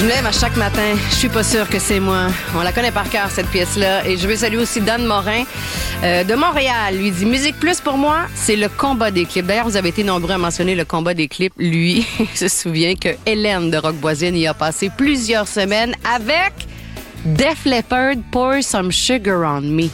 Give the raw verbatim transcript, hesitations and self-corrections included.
Je me lève à chaque matin, je suis pas sûre que c'est moi. On la connaît par cœur, cette pièce-là. Et je veux saluer aussi Dan Morin euh, de Montréal. Lui dit, Musique Plus pour moi, c'est le combat des clips. D'ailleurs, vous avez été nombreux à mentionner le combat des clips. Lui, se souvient que Hélène de Rock Voisine y a passé plusieurs semaines avec Def Leppard, Pour Some Sugar on Me.